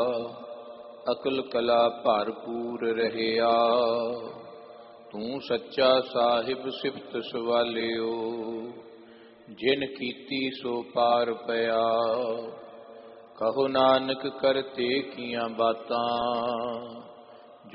ਅਕਲ ਕਲਾ ਭਰਪੂਰ ਰਹਿਆ। ਤੂੰ ਸੱਚਾ ਸਾਹਿਬ ਸਿਫਤ ਸਵਾਲਿਓ, ਜਿਨ ਕੀਤੀ ਸੋ ਪਾਰ ਪਿਆ। ਕਹੋ ਨਾਨਕ ਕਰਤੇ ਕੀਆਂ ਬਾਤਾਂ,